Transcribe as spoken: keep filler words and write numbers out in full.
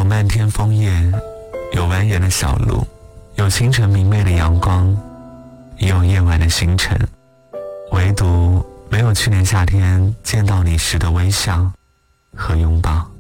漫天枫叶，有蜿蜒的小路，有清晨明媚的阳光，也有夜晚的星辰，唯独没有去年夏天见到你时的微笑和拥抱。